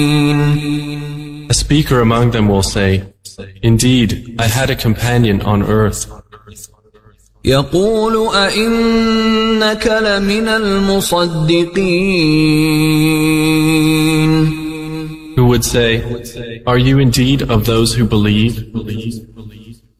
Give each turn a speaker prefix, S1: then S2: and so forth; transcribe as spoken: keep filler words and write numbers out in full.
S1: A speaker among them will say, "Indeed, I had a companion on earth."
S2: يقول أئنك لمن المصدقين.
S1: Who would say, "Are you indeed of those who believe?"